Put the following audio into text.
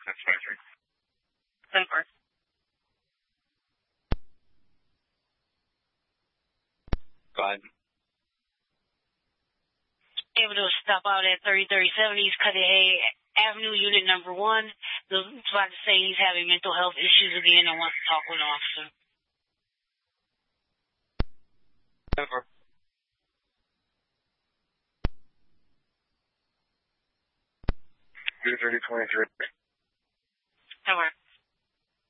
That's 23. 10-4. Go ahead. Able to stop out at 3037 East Cudahy Avenue, Unit Number 1. The about to say he's having mental health issues again and wants to talk with an officer. 10-4. You're 3023. 10-4.